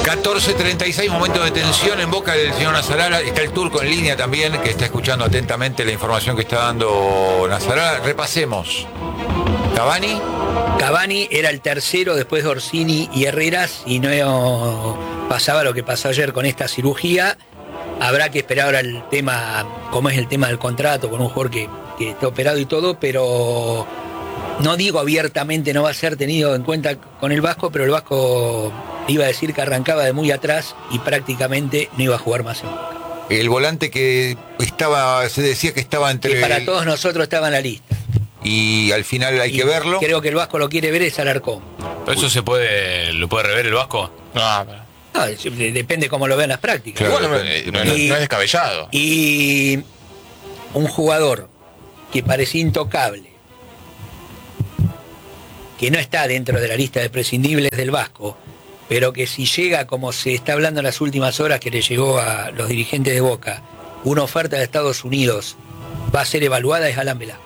14:36, momento de tensión en boca del señor Nasarala. Está el turco en línea también, que está escuchando atentamente la información que está dando Nasarala. Repasemos. Cavani era el tercero después de Orsini y Herreras, y no pasaba lo que pasó ayer con esta cirugía. Habrá que esperar ahora el tema, cómo es el tema del contrato con un jugador que está operado y todo, pero no digo abiertamente no va a ser tenido en cuenta con el Vasco, pero el Vasco iba a decir que arrancaba de muy atrás y prácticamente no iba a jugar más en Boca. El volante que se decía que estaba entre... Y para todos nosotros estaba en la lista. Y al final hay que verlo. Creo que el Vasco lo quiere ver, es Alarcón. ¿Eso lo puede rever el Vasco? No, depende cómo lo vean las prácticas. Claro, no es descabellado. Y un jugador que parecía intocable, que no está dentro de la lista de prescindibles del Vasco, pero que si llega, como se está hablando en las últimas horas que le llegó a los dirigentes de Boca, una oferta de Estados Unidos va a ser evaluada, es Alan Velasco.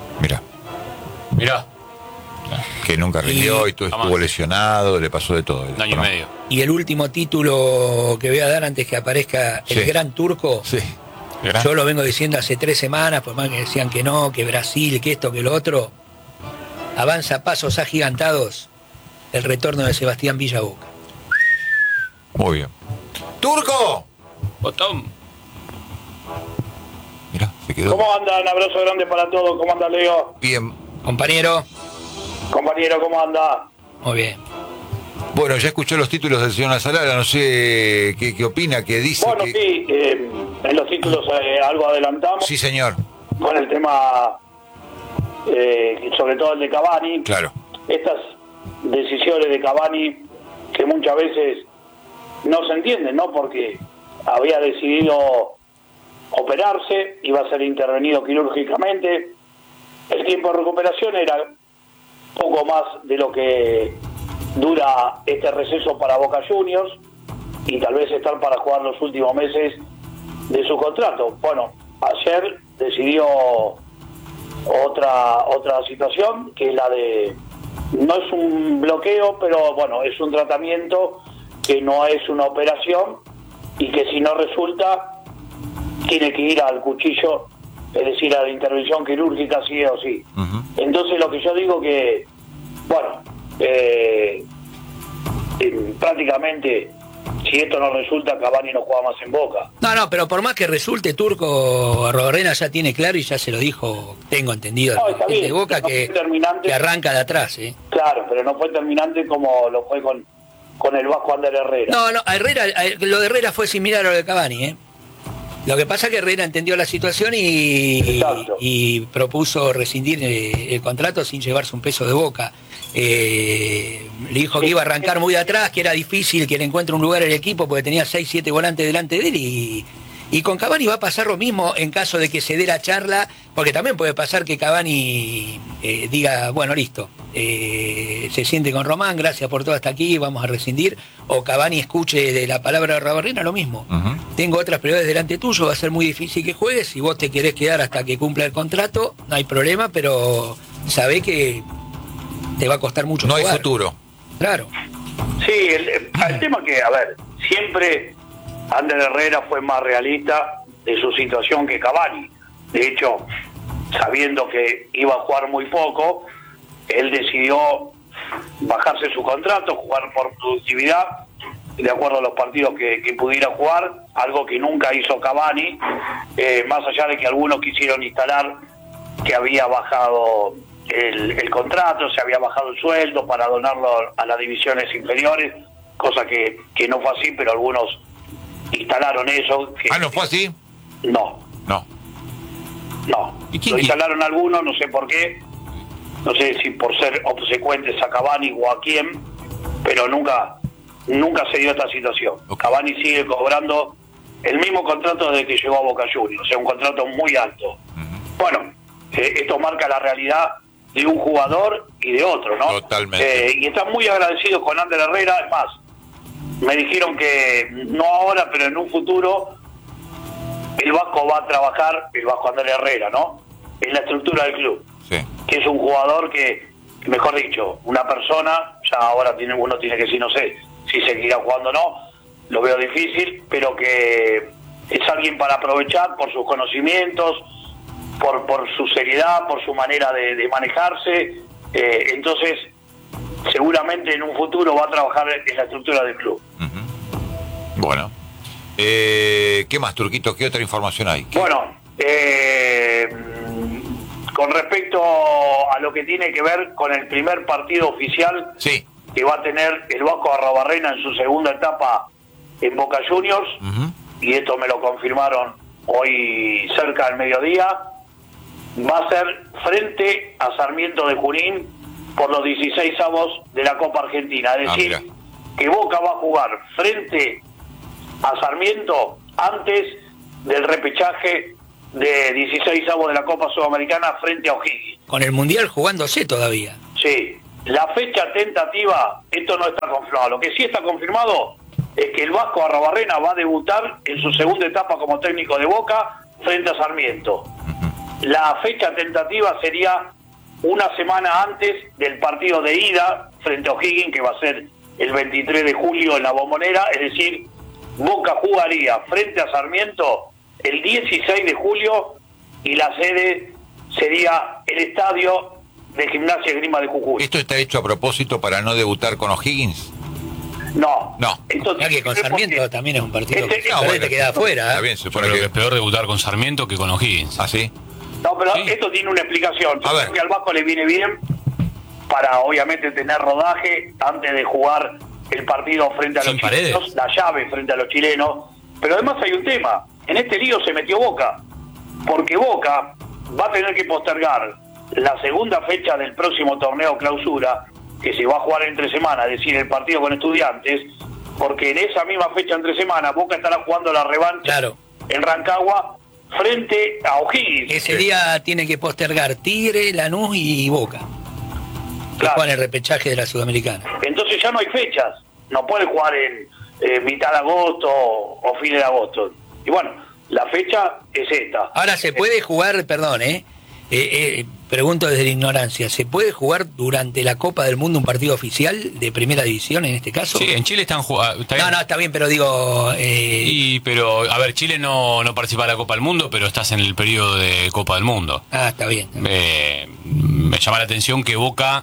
Mirá. Que nunca rindió y estuvo lesionado, le pasó de todo. Un año y medio. Y el último título que voy a dar antes que aparezca el gran turco, yo lo vengo diciendo hace 3 semanas, por más que decían que no, que Brasil, que esto, que lo otro, avanza a pasos agigantados el retorno de Sebastián Villa a Boca. Muy bien. ¡Turco! Botón. Mirá, se quedó. ¿Cómo anda? Un abrazo grande para todos. ¿Cómo anda, Leo? Bien. Compañero, ¿cómo anda? Muy bien. Bueno, ya escuchó los títulos del señor Nasarala, no sé qué opina, qué dice. Bueno, sí, en los títulos algo adelantamos. Sí, señor. Con el tema, sobre todo el de Cavani. Claro. Estas decisiones de Cavani que muchas veces no se entienden, ¿no? Porque había decidido operarse, iba a ser intervenido quirúrgicamente. El tiempo de recuperación era poco más de lo que dura este receso para Boca Juniors y tal vez estar para jugar los últimos meses de su contrato. Bueno, ayer decidió otra situación, que es la de, no es un bloqueo, pero bueno, es un tratamiento que no es una operación y que si no resulta tiene que ir al cuchillo, es decir, a la intervención quirúrgica sí o sí. Entonces lo que yo digo que, bueno, prácticamente si esto no resulta, Cavani no juega más en Boca. No, pero por más que resulte, Turco, Robarrena ya tiene claro y ya se lo dijo, tengo entendido, el de Boca, que arranca de atrás. Claro, pero no fue terminante como lo fue con el Vasco Ander Herrera. No, lo de Herrera fue similar a lo de Cavani, Lo que pasa es que Herrera entendió la situación y propuso rescindir el contrato sin llevarse un peso de Boca. Le dijo que iba a arrancar muy de atrás, que era difícil que le encuentre un lugar en el equipo porque tenía 6-7 volantes delante de él y con Cavani va a pasar lo mismo en caso de que se dé la charla, porque también puede pasar que Cavani diga, bueno, listo, se siente con Román, gracias por todo hasta aquí, vamos a rescindir, o Cavani escuche de la palabra de Robarrena lo mismo. Tengo otras prioridades delante tuyo, va a ser muy difícil que juegues, si vos te querés quedar hasta que cumpla el contrato, no hay problema, pero sabé que te va a costar mucho no jugar. Hay futuro. Claro. Sí, el tema que, a ver, siempre Ander Herrera fue más realista de su situación que Cavani. De hecho, sabiendo que iba a jugar muy poco, él decidió bajarse su contrato, jugar por productividad, de acuerdo a los partidos que pudiera jugar, algo que nunca hizo Cavani, más allá de que algunos quisieron instalar que había bajado el contrato, se había bajado el sueldo para donarlo a las divisiones inferiores, cosa que no fue así, pero algunos instalaron eso. ¿No fue así? No. Lo instalaron algunos, no sé por qué, no sé si por ser obsecuentes a Cavani o a quién, pero nunca se dio esta situación. Cavani sigue cobrando el mismo contrato desde que llegó a Boca Juniors, o sea, un contrato muy alto. Bueno, esto marca la realidad de un jugador y de otro, ¿no? Totalmente. Y están muy agradecidos con Ander Herrera. Es más, me dijeron que no ahora, pero en un futuro el Vasco va a trabajar, el Vasco Ander Herrera, ¿no? En la estructura del club. Sí. Que es un jugador que, mejor dicho, una persona, ya ahora uno tiene que decir, no sé si seguirá jugando o no, lo veo difícil, pero que es alguien para aprovechar por sus conocimientos, por su seriedad, por su manera de manejarse. Entonces, seguramente en un futuro va a trabajar en la estructura del club. Bueno. ¿Qué más, Turquito? ¿Qué otra información hay? Bueno, con respecto a lo que tiene que ver con el primer partido oficial Sí. que va a tener el Vasco Arrobarrena en su segunda etapa en Boca Juniors, y esto me lo confirmaron hoy cerca del mediodía, va a ser frente a Sarmiento de Junín por los 16avos de la Copa Argentina. Es decir, mira. que Boca va a jugar frente a Sarmiento antes del repechaje de 16avos de la Copa Sudamericana frente a O'Higgins. Con el Mundial jugándose todavía. Sí, la fecha tentativa, esto no está confirmado. Lo que sí está confirmado es que el Vasco Arrobarrena va a debutar en su segunda etapa como técnico de Boca frente a Sarmiento. La fecha tentativa sería una semana antes del partido de ida frente a O'Higgins, que va a ser el 23 de julio en la Bombonera. Es decir, Boca jugaría frente a Sarmiento el 16 de julio y la sede sería el estadio de Gimnasia Esgrima de Jujuy. ¿Esto está hecho a propósito para no debutar con O'Higgins? No. Esto que con Sarmiento también es un partido que bueno, te queda afuera. Está bien, se Yo supone creo que que... es peor debutar con Sarmiento que con O'Higgins. ¿Ah, sí? No, pero Sí. esto tiene una explicación. Yo A ver. creo que al Vasco le viene bien para, obviamente, tener rodaje antes de jugar el partido frente a los Sin Paredes. chilenos, la llave frente a los chilenos. Pero además hay un tema. En este lío se metió Boca, porque Boca va a tener que postergar la segunda fecha del próximo torneo clausura, que se va a jugar entre semanas, es decir, el partido con Estudiantes, porque en esa misma fecha entre semanas Boca estará jugando la revancha Claro. en Rancagua frente a O'Higgins. Ese día tiene que postergar Tigre, Lanús y Boca. Que Claro. juegan el repechaje de la Sudamericana. Entonces ya no hay fechas, no puede jugar en mitad de agosto o fines de agosto. Y bueno, la fecha es esta. Ahora se puede jugar, perdón, pregunto desde la ignorancia, ¿se puede jugar durante la Copa del Mundo un partido oficial de primera división en este caso? Sí, en Chile están jugando. No, está bien, pero digo... Pero, a ver, Chile no participa de la Copa del Mundo, pero estás en el periodo de Copa del Mundo. está bien. Me llama la atención que Boca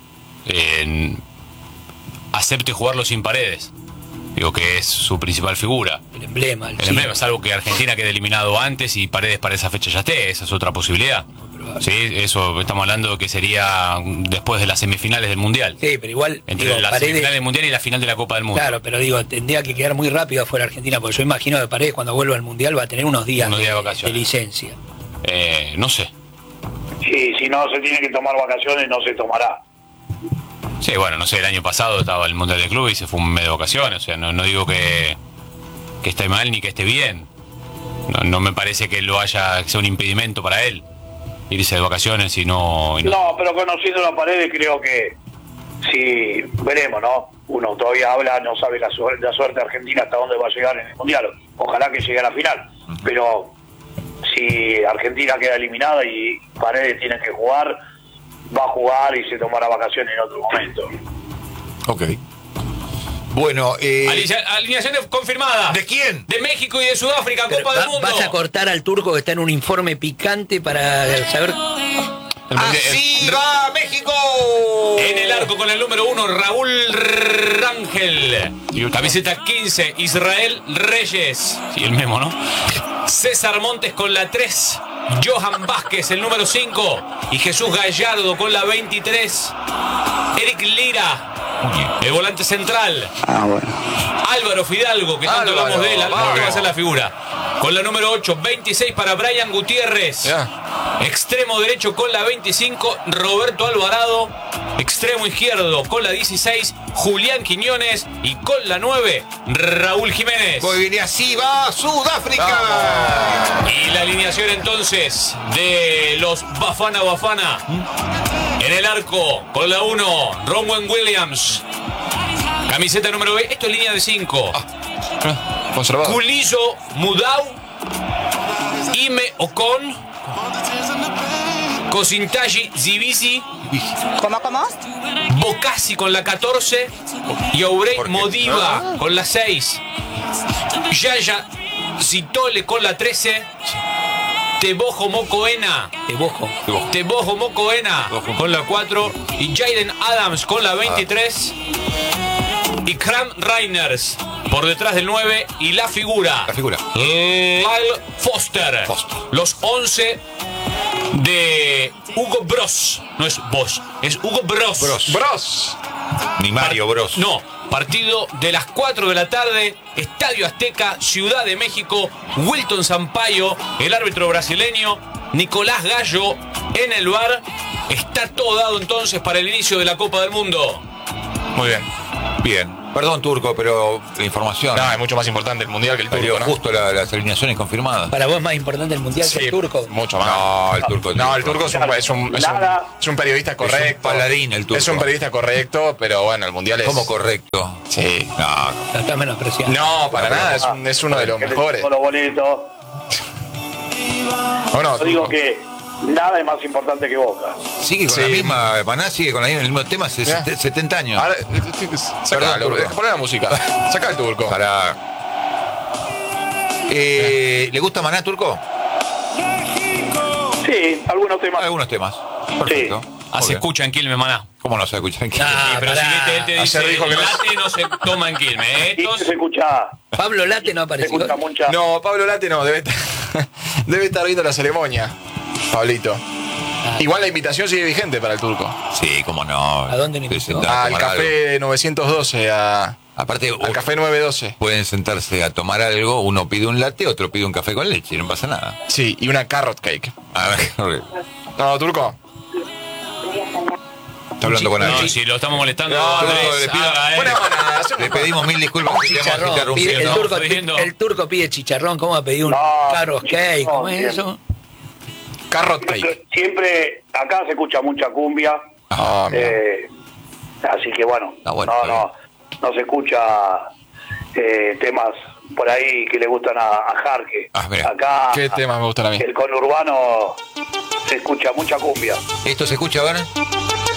acepte jugarlo sin Paredes. Digo que es su principal figura. El emblema. El emblema, salvo que Argentina quede eliminado antes y Paredes para esa fecha ya esté. Esa es otra posibilidad. Sí, eso estamos hablando que sería después de las semifinales del Mundial. Sí, pero igual... Entre digo, la Paredes- semifinal del Mundial y la final de la Copa del Mundo. Claro, pero digo, tendría que quedar muy rápido afuera Argentina, porque yo imagino que Paredes cuando vuelva al Mundial va a tener unos días de de vacaciones. licencia. No sé. Sí, si no se tiene que tomar vacaciones, no se tomará. Sí, bueno, no sé, el año pasado estaba el Mundial del Club y se fue un mes de vacaciones. O sea, no digo que esté mal ni que esté bien. No me parece que que sea un impedimento para él irse de vacaciones y no... No, pero conociendo la Paredes creo que sí, veremos, ¿no? Uno todavía habla, no sabe la suerte argentina hasta dónde va a llegar en el Mundial. Ojalá que llegue a la final. Pero si Argentina queda eliminada y Paredes tiene que jugar, va a jugar y se tomará vacaciones en otro momento. Ok. Bueno, Alineación confirmada. ¿de quién? De México y de Sudáfrica, Pero Copa del Mundo. vas a cortar al turco que está en un informe picante para saber... ¡Así va México! En el arco con el número 1, Raúl Rangel. Camiseta 15, Israel Reyes. Sí, el memo, ¿no? César Montes con la 3. Johan Vázquez, el número 5. Y Jesús Gallardo con la 23. Eric Lira, el volante central. Álvaro Fidalgo, que tanto Álvaro, hablamos de él. Álvaro vamos. va a ser la figura. Con la número 8, 26 para Brian Gutiérrez. Extremo derecho con la 25, Roberto Alvarado. Extremo izquierdo con la 16, Julián Quiñones. Y con la 9, Raúl Jiménez. Muy bien, y así va Sudáfrica. Y la alineación entonces de los Bafana Bafana. En el arco con la 1, Ronwen Williams. Camiseta número 20, esto es línea de 5. Conservado. Kulizo Mudau, Ime Ocon, Kosintaji Zivisi, ¿Cómo? Bocasi con la 14 y Aurey ¿Por qué? Modiva con la 6. Yaya Citole con la 13. Tebojo Mocoena. Tebojo Mocoena con la 4. Y Jaden Adams con la 23. Y Kram Reiners por detrás del 9. Y la figura. Lyle Foster. Los 11 de Hugo Bros. No es Bosch, es Hugo Bros. Ni Mario Bros. No, partido de las 4 de la tarde, Estadio Azteca, Ciudad de México, Wilton Sampaio, el árbitro brasileño, Nicolás Gallo en el VAR. Está todo dado entonces para el inicio de la Copa del Mundo. Muy bien. Bien. Perdón, Turco, pero la información. No, es mucho más importante el Mundial que el Pero Turco, ¿no? justo las alineaciones confirmadas. Para vos es más importante el Mundial que el Turco. Mucho más. No, el Turco. No, el Turco es un periodista correcto. Es un paladín el Turco. Es un periodista correcto, pero bueno, el Mundial es... ¿Cómo correcto? Sí. No está menospreciado. No, para nada, es uno de los mejores. Los boletos. Bueno, Yo digo que nada es más importante que Boca. Sigue con la misma, Maná sigue con el mismo tema hace 70 años. ahora, sacalo, Turco. poné la música. Saca el Turco. ¿Le gusta Maná, Turco? Sí, algunos temas. Algunos temas. Perfecto. Se escucha en Quilmes, Maná. ¿Cómo no se escucha en Quilmes? Sí, pero si él te dice, dijo que no. Late no se toma en Quilmes. Y se escucha. Pablo Late no Se apareció. escucha mucha. No, Pablo Late no, debe estar viendo la ceremonia, Pablito. Igual la invitación sigue vigente para el Turco. Sí, cómo no. ¿A dónde me invitó? Se sentan a Al tomar café 912, Aparte, al café 912. pueden sentarse a tomar algo, uno pide un latte, otro pide un café con leche, no pasa nada. Sí, y una carrot cake. A ver, No, Turco. está hablando con No, alguien. si lo estamos molestando, No, Andrés, le pido- haga, Buena manada, hacemos- Le pedimos mil disculpas si te hemos Chicharrón, interrumpido. el turco pide chicharrón. ¿Cómo va a pedir un carros cake? ¿Cómo es eso? Carrot cake. Siempre acá se escucha mucha cumbia. Mira. Así que bueno, bueno, no se escucha temas por ahí que le gustan a Jarque. Mira. Acá ¿Qué temas me gustan a mí? el conurbano se escucha mucha cumbia. ¿Esto se escucha, a ver?